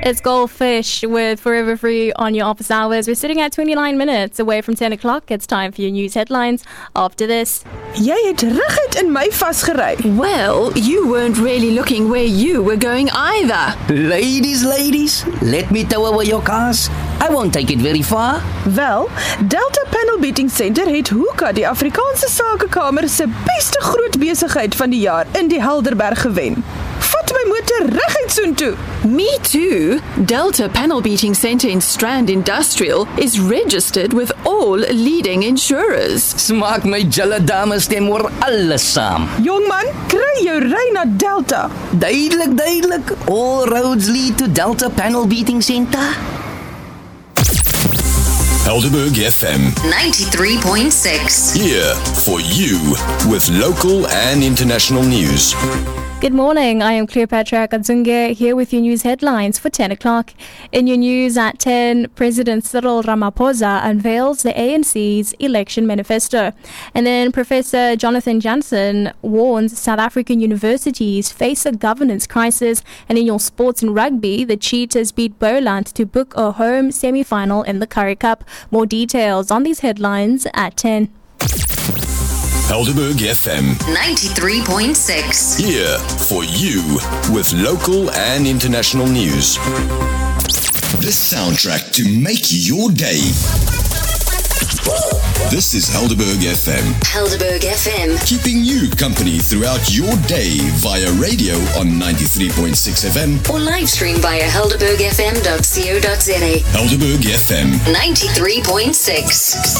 It's Goldfish with Forever Free on your office hours. We're sitting at 29 minutes away from 10 o'clock. It's time for your news headlines. After this, Jy het reguit in my vasgery. Well, you weren't really looking where you were going either. Ladies, let me tow away your cars. I won't take it very far. Wel, Delta Panel Beating Center het Hoeka, die Afrikaanse Sakekamer se beste groot besigheid van die jaar in die Helderberg gewen. Vat my motor reguit soontoe. Me too. Delta Panel Beating Center in Strand Industrial is registered with all leading insurers. Smaak my julle dames stem oor alles saam. Jongman, kry jou ry na Delta. Duidelik. All roads lead to Delta Panel Beating Center. Helderberg FM 93.6. here for you with local and international news. good morning. I am Cleopatra Kadzunge here with your news headlines for 10 o'clock. In your news at 10, President Cyril Ramaphosa unveils the ANC's election manifesto. And then Professor Jonathan Jansen warns South African universities face a governance crisis. And in your sports and rugby, the Cheetahs beat Boland to book a home semi-final in the Currie Cup. More details on these headlines at 10. Helderberg FM 93.6. here for you with local and international news. The soundtrack to make your day. This is Helderberg FM, Helderberg FM. keeping you company throughout your day via radio on 93.6 FM. Or live stream via helderbergfm.co.za. Helderberg FM. 93.6.